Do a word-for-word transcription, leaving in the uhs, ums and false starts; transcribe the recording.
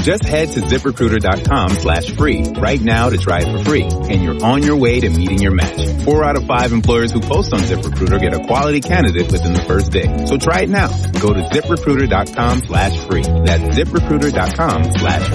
Just head to ZipRecruiter.com slash free right now to try it for free, and you're on your way to meeting your match. Four out of five employers who post on ZipRecruiter get a quality candidate within the first day. So try it now. Go to ZipRecruiter.com slash free. That's ZipRecruiter.com slash